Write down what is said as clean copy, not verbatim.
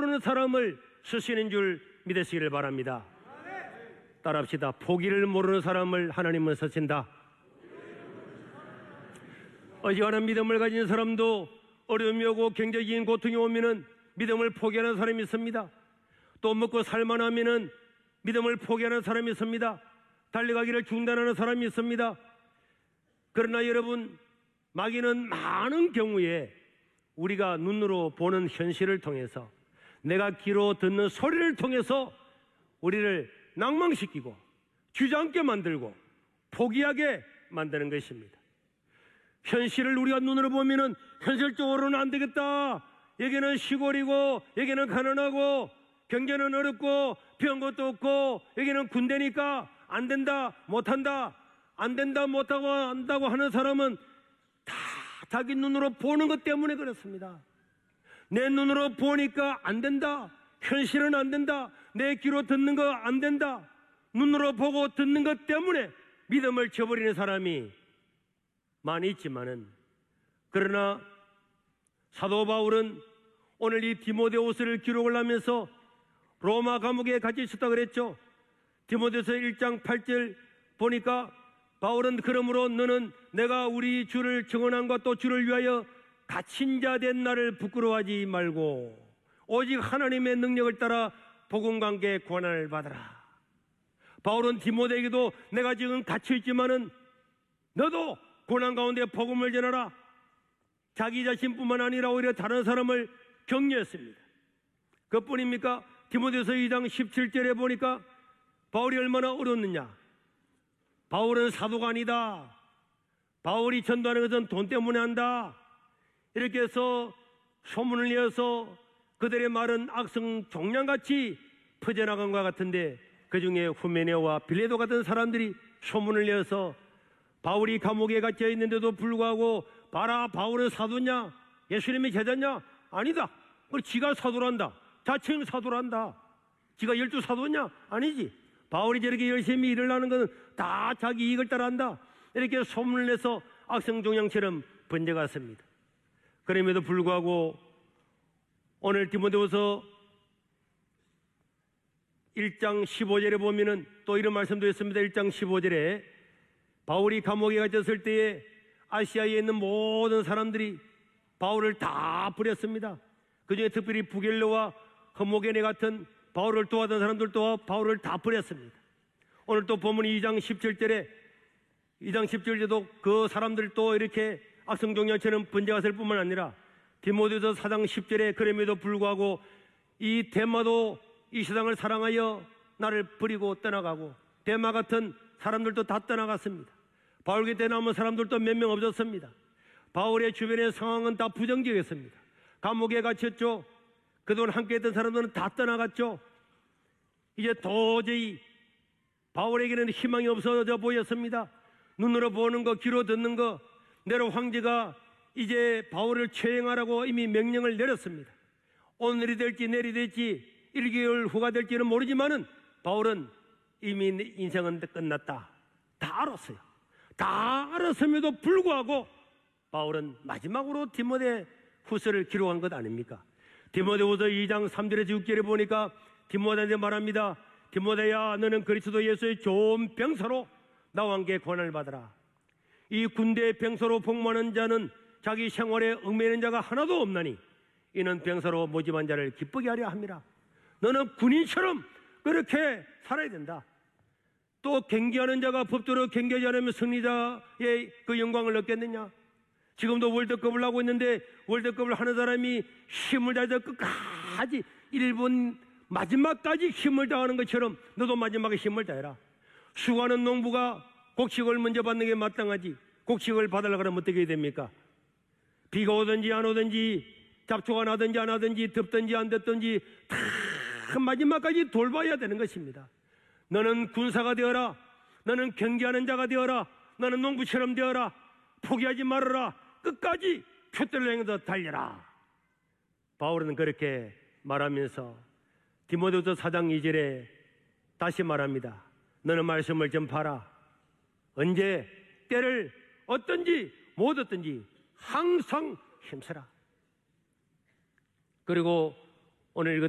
모르는 사람을 쓰시는 줄 믿으시기를 바랍니다. 따라합시다. 포기를 모르는 사람을 하나님은 쓰신다. 어지간한 믿음을 가진 사람도 어려움이 오고 경제적인 고통이 오면은 믿음을 포기하는 사람이 있습니다. 또 먹고 살만하면은 믿음을 포기하는 사람이 있습니다. 달려가기를 중단하는 사람이 있습니다. 그러나 여러분, 마귀는 많은 경우에 우리가 눈으로 보는 현실을 통해서, 내가 귀로 듣는 소리를 통해서 우리를 낭망시키고 주저앉게 만들고 포기하게 만드는 것입니다. 현실을 우리가 눈으로 보면은 현실적으로는 안 되겠다, 여기는 시골이고 여기는 가난하고 경제는 어렵고 병 것도 없고 여기는 군대니까 안 된다, 못한다, 안 된다, 못하고 한다고 하는 사람은 다 자기 눈으로 보는 것 때문에 그렇습니다. 내 눈으로 보니까 안 된다, 현실은 안 된다, 내 귀로 듣는 거 안 된다, 눈으로 보고 듣는 것 때문에 믿음을 저버리는 사람이 많이 있지만은, 그러나 사도 바울은 오늘 이 디모데후서를 기록을 하면서 로마 감옥에 갇혀 있었다 그랬죠. 디모데후서 1장 8절 보니까 바울은 그러므로 너는 내가 우리 주를 증언함과 또 주를 위하여 갇힌 자 된 나를 부끄러워하지 말고 오직 하나님의 능력을 따라 복음관계에 고난을 받으라. 바울은 디모데에게도 내가 지금 갇혀 있지만은 너도 고난 가운데 복음을 전하라. 자기 자신뿐만 아니라 오히려 다른 사람을 격려했습니다. 그뿐입니까? 디모데후서 2장 17절에 보니까 바울이 얼마나 어려웠느냐. 바울은 사도가 아니다, 바울이 전도하는 것은 돈 때문에 한다, 이렇게 해서 소문을 내어서 그들의 말은 악성 종량같이 퍼져나간 것 같은데, 그 중에 후메네오와 빌레도 같은 사람들이 소문을 내어서 바울이 감옥에 갇혀 있는데도 불구하고 봐라, 바울은 사도냐, 예수님의 제자냐? 아니다. 그걸 지가 사도란다, 자칭 사도란다. 지가 12사도냐? 아니지. 바울이 저렇게 열심히 일을 하는 것은 다 자기 이익을 따라한다, 이렇게 소문을 내서 악성종양처럼 번져갔습니다. 그럼에도 불구하고 오늘 디모데후서 1장 15절에 보면은 또 이런 말씀도 있습니다. 1장 15절에 바울이 감옥에 갇혔을 때에 아시아에 있는 모든 사람들이 바울을 다 부렸습니다. 그 중에 특별히 부겔로와 허모게네 같은 바울을 도와던 사람들도 바울을 다 버렸습니다. 오늘 또 본문 2장 17절에도 그 사람들도 이렇게 악성종양처럼 번져갔을 뿐만 아니라 디모데후서 4장 10절에 그럼에도 불구하고 이 데마도 이 세상을 사랑하여 나를 버리고 떠나가고, 데마 같은 사람들도 다 떠나갔습니다. 바울 곁에 남은 사람들도 몇 명 없었습니다. 바울의 주변의 상황은 다 부정적이었습니다. 감옥에 갇혔죠. 그동안 함께 했던 사람들은 다 떠나갔죠. 이제 도저히 바울에게는 희망이 없어져 보였습니다. 눈으로 보는 거, 귀로 듣는 거, 네로 황제가 이제 바울을 처형하라고 이미 명령을 내렸습니다. 오늘이 될지 내일이 될지 1개월 후가 될지는 모르지만은 바울은 이미 인생은 끝났다, 다 알았어요. 다 알았음에도 불구하고 바울은 마지막으로 디모데후서를 기록한 것 아닙니까? 디모데후서 2장 3절에서 6절에 보니까 디모데한테 말합니다. 디모데야, 너는 그리스도 예수의 좋은 병사로 나와 함께 고난을 받으라. 이 군대의 병사로 복무하는 자는 자기 생활에 얽매이는 자가 하나도 없나니 이는 병사로 모집한 자를 기쁘게 하려 함이라. 너는 군인처럼 그렇게 살아야 된다. 또 경기하는 자가 법대로 경기하지 않으면 승리자의 그 영광을 얻겠느냐? 지금도 월드컵을 하고 있는데 월드컵을 하는 사람이 힘을 다해서 끝까지 1분 마지막까지 힘을 다하는 것처럼 너도 마지막에 힘을 다해라. 수고하는 농부가 곡식을 먼저 받는 게 마땅하지, 곡식을 받으려고 그러면 어떻게 됩니까? 비가 오든지 안 오든지, 잡초가 나든지 안 하든지, 덥든지 안 덥든지 다 마지막까지 돌봐야 되는 것입니다. 너는 군사가 되어라. 너는 경기하는 자가 되어라. 너는 농부처럼 되어라. 포기하지 말아라. 끝까지 표대를 향해서 달려라. 바울은 그렇게 말하면서 디모데후서 4장 2절에 다시 말합니다. 너는 말씀을 전파하라. 언제 때를 얻든지 못 얻든지 항상 힘써라. 그리고 오늘